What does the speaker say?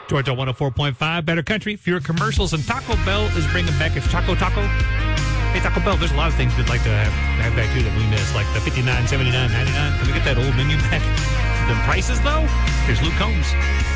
Georgia 104.5, Better Country, fewer commercials, and Taco Bell is bringing back its Choco Taco. Hey, Taco Bell, there's a lot of things we'd like to have back too that we miss, like the $59, $79, $99. Can we get that old menu back? The prices, though? Here's Luke Combs.